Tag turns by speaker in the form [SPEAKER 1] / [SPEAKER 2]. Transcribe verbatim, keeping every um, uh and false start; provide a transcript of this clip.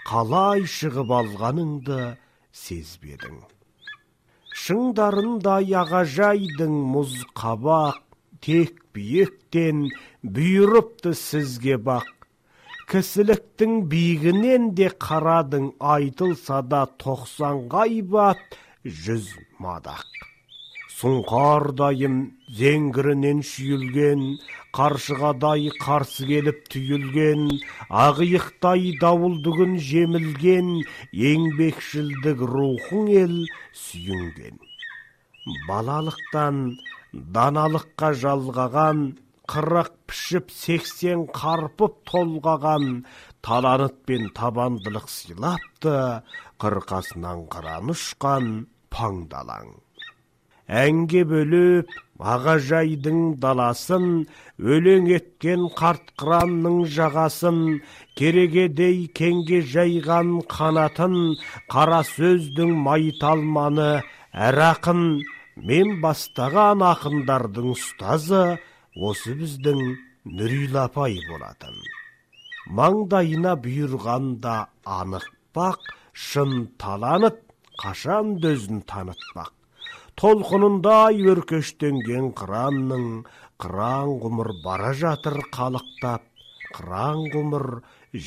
[SPEAKER 1] қалай шығып алғаныңды сезбедің. Шыңдарындай ағажайдың мұз қабақ, тек биіктен бұйырыпты сізге бақ. Кісіліктің биігінен де қарадың, айтылса да тоқсан ғайбат, жүз мадақ. Сұңқардайым зеңгірінен шүйілген, қаршығадай қарсы келіп түйілген, ақиықтай дауылдығын жемілген, еңбекшілдік рухың ел сүйінген. Балалықтан даналыққа жалғаған, қырық пішіп сексен қарпып толғаған, талант пен табандылық сыйлапты, қырқасынан қыран ұшқан паңдалаң. Әнге бөліп ағажайдың даласын, өлең еткен қарт қыранның жағасын, керегедей кеңге жайған қанатын, қара сөздің майталманы әр ақын, мен бастаған ақындардың ұстазы осы біздің Нүрила апай болатын. Маңдайына бұйырғанда анық бақ, шын таланып қашан дөзін танытпақ. Толқынындай өркештенген қыранның, қыран ғұмыр бара жатыр қалықтап, қыран ғұмыр